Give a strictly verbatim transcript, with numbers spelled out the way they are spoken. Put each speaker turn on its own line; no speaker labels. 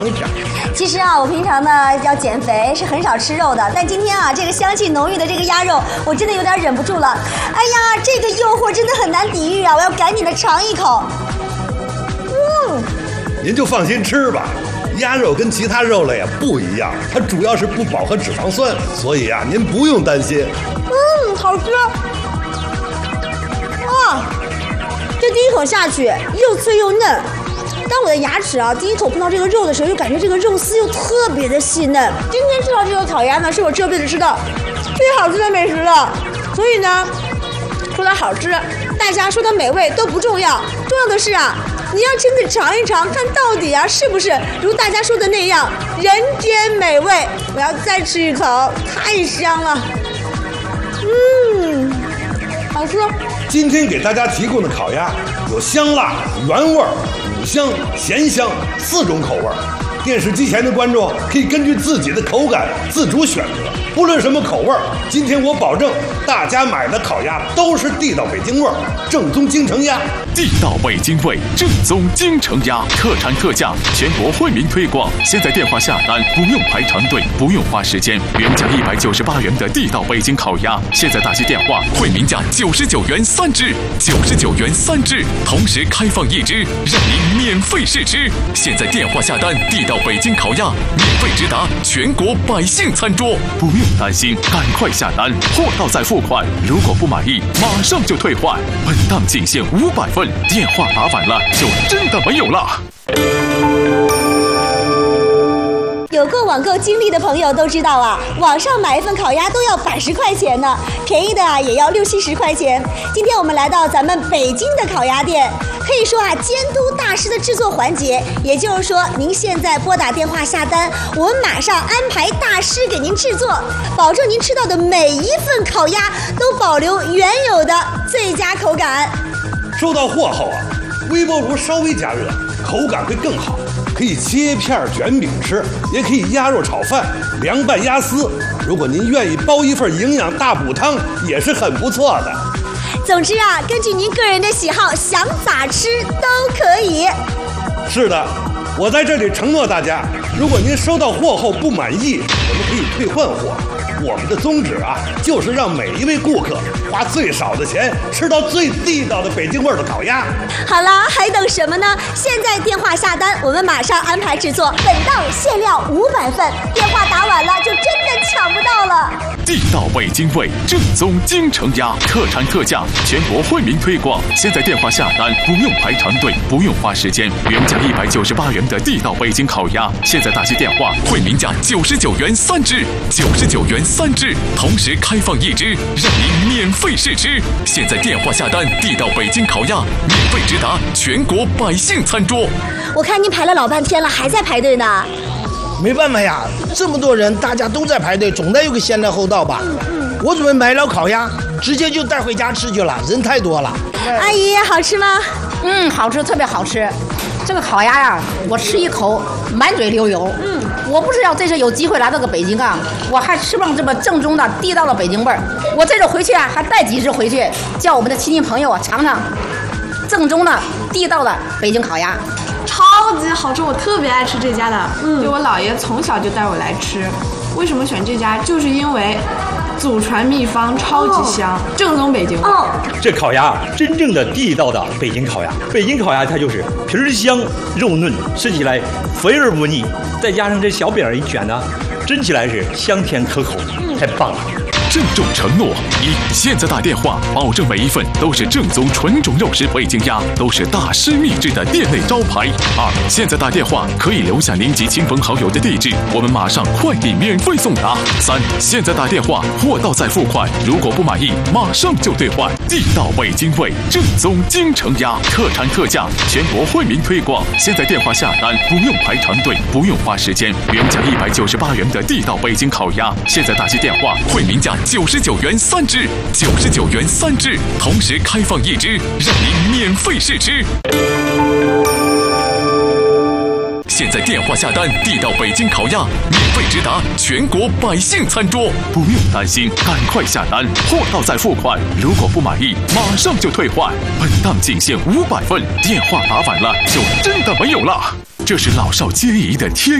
一点。
其实啊，我平常呢要减肥，是很少吃肉的。但今天啊，这个香气浓郁的这个鸭肉，我真的有点忍不住了。哎呀，这个诱惑真的很难抵御啊！我要赶紧的尝一口。嗯，
您就放心吃吧。鸭肉跟其他肉类啊不一样，它主要是不饱和脂肪酸，所以啊您不用担心。
嗯，好吃。啊，这第一口下去又脆又嫩。当我的牙齿啊第一口碰到这个肉的时候，就感觉这个肉丝又特别的细嫩。今天吃到这个烤鸭呢，是我这辈子吃到最好吃的美食了。所以呢，说它好吃，大家说它美味都不重要，重要的是啊，你要亲自尝一尝，看到底啊是不是如大家说的那样人间美味。我要再吃一口，太香了。嗯，好吃。
今天给大家提供的烤鸭有香辣、原味儿、五香、咸香四种口味儿。电视机前的观众可以根据自己的口感自主选择，不论什么口味儿，今天我保证大家买的烤鸭都是地道北京味儿，正宗京城鸭。
地道北京味，正宗京城鸭，特产特价，全国惠民推广。现在电话下单不用排长队，不用花时间。原价一百九十八元的地道北京烤鸭，现在打起电话，惠民价九十九元三只，九十九元三只，同时开放一只，让您免费试吃。现在电话下单，地道北京烤鸭免费直达全国百姓餐桌，不用担心，赶快下单，货到再付款。如果不满意，马上就退换。本档仅限五百份，电话打晚了就真的没有了。
有过网购经历的朋友都知道啊，网上买一份烤鸭都要百十块钱呢，便宜的啊也要六七十块钱。今天我们来到咱们北京的烤鸭店，可以说啊监督大师的制作环节，也就是说您现在拨打电话下单，我们马上安排大师给您制作，保证您吃到的每一份烤鸭都保留原有的最佳口感。
收到货后啊，微波炉稍微加热，口感会更好。可以切片卷饼吃，也可以鸭肉炒饭、凉拌鸭丝。如果您愿意包一份营养大补汤，也是很不错的。
总之啊，根据您个人的喜好，想咋吃都可以。
是的，我在这里承诺大家，如果您收到货后不满意，我们可以退换货。我们的宗旨啊，就是让每一位顾客花最少的钱吃到最地道的北京味儿的烤鸭。
好了，还等什么呢？现在电话下单，我们马上安排制作。本档限量五百份，电话打晚了就真的抢不到了。
地道北京味，正宗京城鸭，特产特价，全国惠民推广。现在电话下单不用排长队，不用花时间。原价一百九十八元的地道北京烤鸭，现在打起电话，惠民价九十九元三只，九十九元三只，同时开放一只，让您免费试吃。现在电话下单，地道北京烤鸭免费直达全国百姓餐桌。
我看您排了老半天了，还在排队呢。
没办法呀，这么多人，大家都在排队，总得有个先来后到吧。嗯嗯、我准备买了烤鸭，直接就带回家吃去了，人太多了。
阿姨，好吃吗？
嗯，好吃，特别好吃。这个烤鸭呀，我吃一口满嘴流油。嗯，我不是要这次有机会来到个北京啊，我还吃不上这么正宗的地道的北京味儿。我这次回去啊，还带几只回去，叫我们的亲戚朋友啊尝尝正宗的地道的北京烤鸭。
超级好吃，我特别爱吃这家的。嗯，对，我姥爷从小就带我来吃。为什么选这家？就是因为祖传秘方超级香，哦、正宗北京味。哦，
这烤鸭真正的地道的北京烤鸭，北京烤鸭它就是皮儿香肉嫩，吃起来肥而不腻，再加上这小饼一卷呢，蒸起来是香甜可口，嗯、太棒了。
郑重承诺：一、现在打电话，保证每一份都是正宗纯种肉食北京鸭，都是大师秘制的店内招牌。二、现在打电话可以留下您及亲朋好友的地址，我们马上快递免费送达。三、现在打电话，货到再付款，如果不满意，马上就兑换。地道北京味，正宗京城鸭，特产特价，全国惠民推广。现在电话下单不用排长队，不用花时间。原价一百九十八元的地道北京烤鸭，现在打起电话，惠民价九十九元三只，九十九元三只，同时开放一只，让您免费试吃。现在电话下单，地道北京烤鸭免费直达全国百姓餐桌，不用担心，赶快下单，货到再付款。如果不满意，马上就退换。本档仅限五百份，电话打晚了就真的没有了。 这是老少皆宜的天